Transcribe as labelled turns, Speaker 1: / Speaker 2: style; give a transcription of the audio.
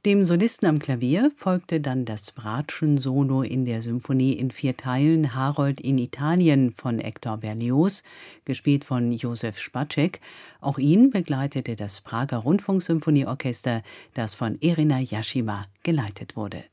Speaker 1: Dem Solisten am Klavier folgte dann das Bratschen-Solo in der Symphonie in 4 Teilen Harold in Italien von Hector Berlioz, gespielt von Josef Spacek. Auch ihn begleitete das Prager Rundfunksymphonieorchester, das von Irina Jaschima geleitet wurde.